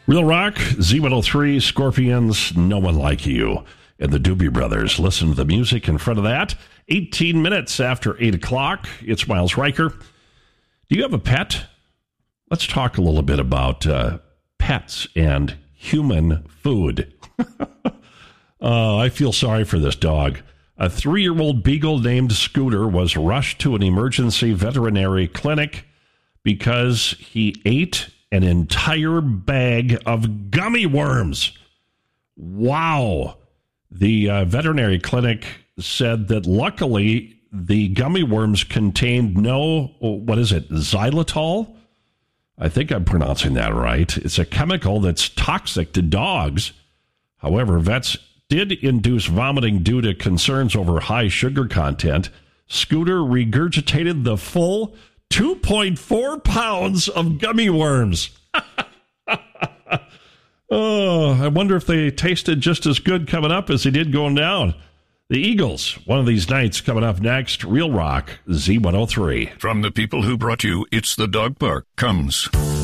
Real Rock, Z103, Scorpions, No One Like You, and the Doobie Brothers. Listen to the music in front of that. 18 minutes after 8 o'clock. It's Miles Riker. Do you have a pet? Let's talk a little bit about pets and human food. I feel sorry for this dog. A 3-year-old beagle named Scooter was rushed to an emergency veterinary clinic because he ate an entire bag of gummy worms. Wow. The veterinary clinic said that luckily the gummy worms contained no, xylitol? I think I'm pronouncing that right. It's a chemical that's toxic to dogs. However, vets did induce vomiting due to concerns over high sugar content. Scooter regurgitated the full 2.4 pounds of gummy worms. Oh, I wonder if they tasted just as good coming up as they did going down. The Eagles, one of these nights coming up next. Real Rock, Z103. From the people who brought you It's the Dog Park comes